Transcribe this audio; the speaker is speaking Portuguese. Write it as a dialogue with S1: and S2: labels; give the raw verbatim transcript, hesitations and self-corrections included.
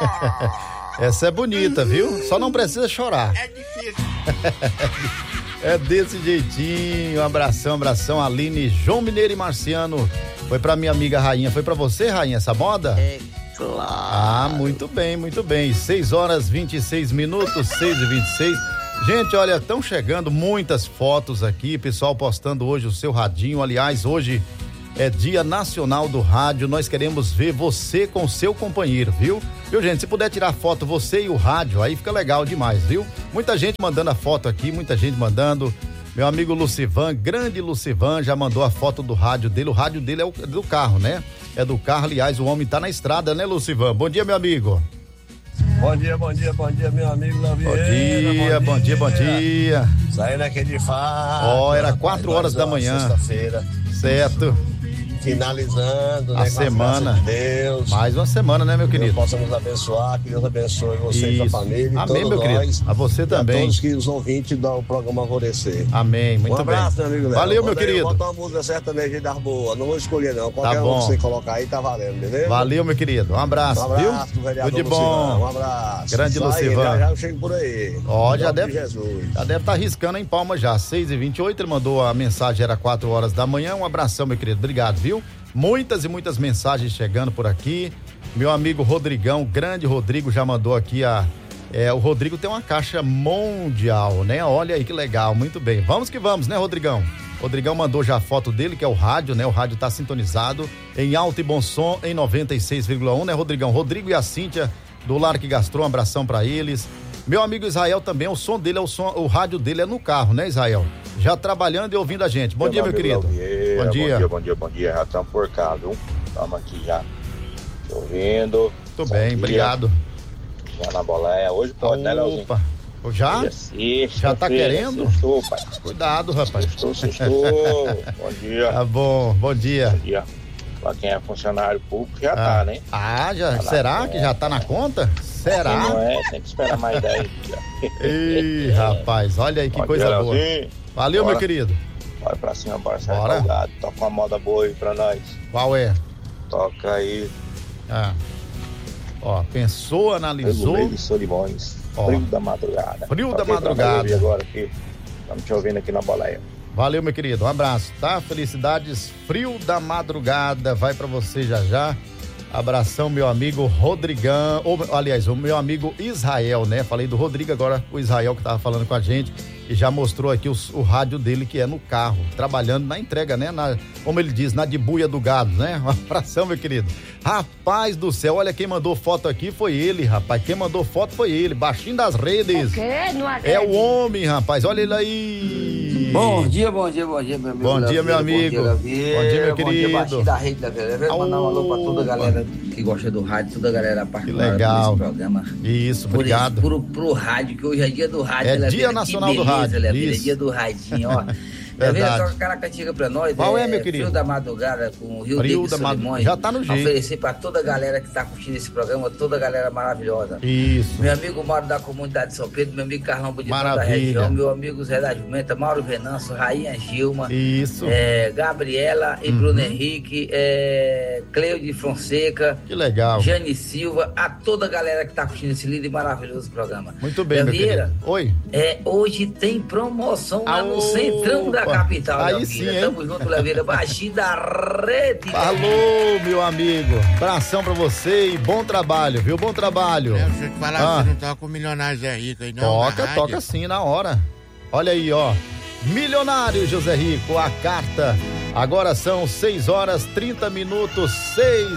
S1: Essa é bonita, viu? Só não precisa chorar.
S2: É difícil.
S1: É desse jeitinho. Um abração, abração, Aline, João Mineiro e Marciano. Foi pra minha amiga Rainha. Foi pra você, Rainha, essa moda?
S2: É claro.
S1: Ah, muito bem, muito bem. seis horas vinte e seis minutos, seis e vinte e seis. Gente, olha, estão chegando muitas fotos aqui, pessoal postando hoje o seu radinho. Aliás, hoje é Dia Nacional do Rádio. Nós queremos ver você com seu companheiro, viu? Viu, gente? Se puder tirar foto você e o rádio, aí fica legal demais, viu? Muita gente mandando a foto aqui, muita gente mandando. Meu amigo Lucivan, grande Lucivan, já mandou a foto do rádio dele. O rádio dele é, o, é do carro, né? É do carro, aliás, o homem tá na estrada, né, Lucivan? Bom dia, meu amigo.
S3: Bom dia, bom dia, bom dia, meu amigo Lavieira.
S1: Bom dia, bom dia, bom dia.
S3: Saindo aqui de fato.
S1: Ó, oh, era quatro horas da manhã.
S3: Sexta-feira.
S1: Certo.
S3: Finalizando,
S1: a
S3: né,
S1: semana.
S3: Com a de Deus.
S1: Mais uma semana, né, meu
S3: que
S1: querido?
S3: Deus possa nos abençoar, que Deus abençoe você
S1: Isso.
S3: e sua família.
S1: Amém, meu querido.
S3: Nós,
S1: a você também.
S3: A todos que os ouvintes do programa Alvorecer.
S1: Amém, muito
S3: um abraço,
S1: bem.
S3: Meu amigo Léo.
S1: Valeu, meu
S3: Quando
S1: querido.
S3: Bota uma música sertaneja das boas, não vou escolher não. Qualquer
S1: tá bom.
S3: um que você colocar aí tá valendo, beleza?
S1: Valeu, meu querido. Um abraço,
S3: um abraço
S1: viu?
S3: Vereador
S1: Tudo de bom.
S3: Lucivan. Um abraço.
S1: Grande
S3: Só
S1: Lucivan.
S3: Aí, já, já eu chego por aí.
S1: Ó, já deve,
S3: Jesus.
S1: já deve estar tá riscando em Palma já. seis e vinte e oito, ele mandou a mensagem, era quatro horas da manhã. Um abração, meu querido. Obrigado, viu? Muitas e muitas mensagens chegando por aqui. Meu amigo Rodrigão, grande Rodrigo, já mandou aqui a... É, o Rodrigo tem uma caixa mundial, né? Olha aí que legal, muito bem. Vamos que vamos, né, Rodrigão? Rodrigão mandou já a foto dele, que é o rádio, né? O rádio tá sintonizado em alto e bom som em noventa e seis vírgula um, né, Rodrigão? Rodrigo e a Cíntia do Larque Gastro, um abração pra eles. Meu amigo Israel também, o som dele é o som, o rádio dele é no carro, né, Israel? Já trabalhando e ouvindo a gente. Bom meu dia, meu querido.
S4: Bom dia. Bom dia, bom dia, bom dia. Já estamos por cá, viu? Estamos aqui já ouvindo.
S1: Muito bem, dia. Obrigado.
S4: Já na boleia. Hoje pode,
S1: opa.
S4: né, Leozinho?
S1: Já?
S4: Assiste,
S1: já tá
S4: filho,
S1: querendo?
S4: Sextou, pai.
S1: Cuidado, rapaz.
S4: Sextou, sextou. Bom dia.
S1: Tá bom, bom dia.
S4: Bom dia. Pra quem é funcionário público já
S1: ah.
S4: tá, né?
S1: Ah, já?
S4: Tá
S1: será que já tá na conta? Será?
S4: Não é, tem que esperar mais dez dias.
S1: Ih, rapaz, olha aí que bom coisa dia, boa. Leozinho. Valeu, bora. Meu querido.
S4: Bora pra cima, bora sair
S1: bora.
S4: Salgado. Toca uma moda boa aí pra nós.
S1: Qual é?
S4: Toca aí.
S1: Ah. Ó, pensou, analisou.
S4: Meio de Solimões. Ó. Frio da madrugada.
S1: Frio
S4: Toquei
S1: da madrugada.
S4: Agora aqui. Estamos te ouvindo aqui na boleia.
S1: Valeu, meu querido. Um abraço, tá? Felicidades. Frio da madrugada. Vai pra você já já. Abração, meu amigo Rodrigão, ou, aliás, o meu amigo Israel, né? Falei do Rodrigo, agora o Israel que tava falando com a gente e já mostrou aqui o, o rádio dele que é no carro, trabalhando na entrega, né? Na, como ele diz, na debuia do gado, né? Um abração, meu querido. Rapaz do céu, olha quem mandou foto aqui foi ele, rapaz. Quem mandou foto foi ele, baixinho das redes.
S5: O quê? Não
S1: é o homem, rapaz, olha ele aí.
S6: Bom dia, bom dia, bom dia, meu amigo.
S1: Bom dia, meu amigo.
S6: Bom dia,
S1: bom dia meu
S6: bom
S1: querido.
S6: Dia, baixinho da rede da galera. Mandar um alô pra toda a galera que gosta do rádio, toda a galera particular
S1: desse
S6: programa.
S1: Isso, por obrigado.
S6: Isso, pro, pro rádio, que hoje é dia do rádio.
S1: É dia nacional
S6: beleza,
S1: do rádio.
S6: É dia do radinho, ó.
S1: Verdade.
S6: Toca aquela cantiga pra nós.
S1: Qual é,
S6: é
S1: meu querido?
S6: Frio da Madrugada com o Rio
S1: Frio
S6: de
S1: da
S6: Solimões.
S1: Já tá no jeito.
S6: Oferecer pra toda a galera que tá curtindo esse programa, toda a galera maravilhosa.
S1: Isso.
S6: Meu amigo Mauro da comunidade de São Pedro, meu amigo Carlão Buditão da região, meu amigo Zé da Jumenta, Mauro Venâncio, Rainha Gilma.
S1: Isso.
S6: É, Gabriela e uhum. Bruno Henrique, é, Cleide Fonseca.
S1: Que legal.
S6: Jane Silva, a toda a galera que tá curtindo esse lindo e maravilhoso programa.
S1: Muito bem, meu querido. Oi.
S6: É, hoje tem promoção lá
S1: Aô,
S6: no centrão da capital.
S1: Aí sim, hein?
S6: Tamo junto, Leveira, baixinho da rede.
S1: Alô, meu amigo. Abração pra você e bom trabalho, viu? Bom trabalho.
S2: É, deixa eu te falar, ah. você não toca o Milionário Zé Rico aí, não?
S1: Toca, toca sim, na hora. Olha aí, ó. Milionário José Rico, a carta. Agora são seis horas, trinta minutos, seis